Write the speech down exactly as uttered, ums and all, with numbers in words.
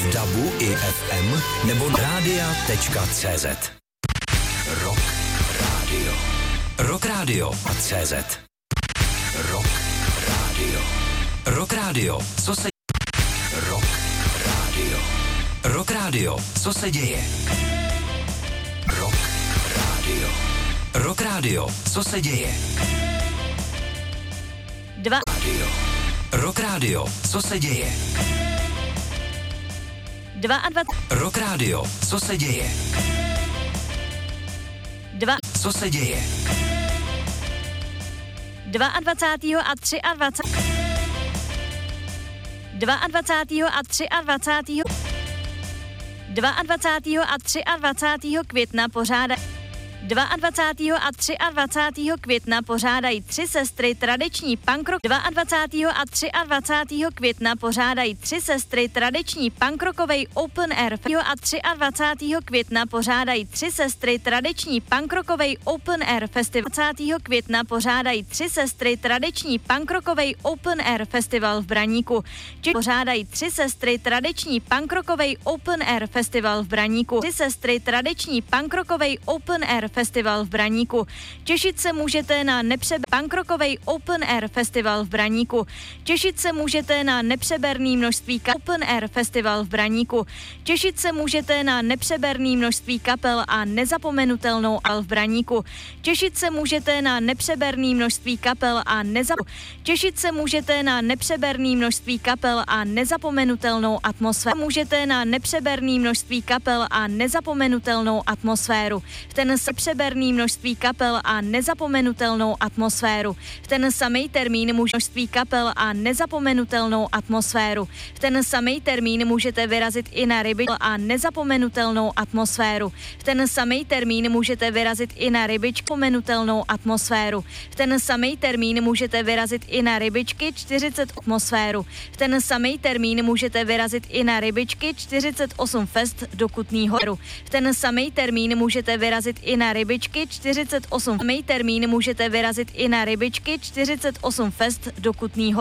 v dabu i ef em nebo rádia tečka cé zet. Rock Radio. Rock Radio a cé zet. Rock Radio. Rock Radio. Co se... Rock Radio. Rock Radio. Co se děje? Rock Radio. Rock Radio. Co se děje? Dva. Radio. Rock Radio. Co se děje? Dvacet. Rock Radio. Co se děje? Dva. Co se děje? dvacátého druhého a dvacátého dvacátého a dvacátého dvacátého a dvacátého května pořádají dvacátého a dvacátého května pořádají tři sestry tradiční punk rock. dvacátého a dvacátého května pořádají tři sestry tradiční punk rockovej open air. a dvacátého května pořádají tři sestry tradiční punk rockovej open air festival. dvacátého května pořádají tři sestry tradiční punk rockovej open air festival v Braníku. Či pořádají tři sestry tradiční punk rockovej open air festival v Braníku. Tři sestry tradiční punk rockovej open air festival v Braníku. Těšit se můžete na nepřeber punk rockovej open air festival v Braníku. Těšit se můžete na nepřeberný množství ka- open air festival v Braníku. Těšit se můžete na nepřeberný množství kapel a nezapomenutelnou al v Braníku. Těšit se můžete na nepřeberný množství kapel a nezap... Těšit se můžete na nepřeberný množství kapel a nezapomenutelnou atmosféru. Můžete na nepřeberný množství kapel a nezapomenutelnou atmosféru. V ten nepřeberný množství kapel a nezapomenutelnou atmosféru. V ten samý termín množství kapel a nezapomenutelnou atmosféru. V ten samý termín můžete vyrazit i na ryby a nezapomenutelnou atmosféru. V ten samý termín můžete vyrazit i na rybičku pomenutelnou atmosféru. V ten samý termín můžete vyrazit i na rybičky čtyřicet atmosféru. V ten samý termín můžete vyrazit i na rybičky čtyřicet osm fest do Kutnýho Hrobu. V ten samý termín můžete vyrazit i na rybičky čtyřicet osm. V ten samý termín můžete vyrazit i na rybičky čtyřicet osm fest do Kutnýho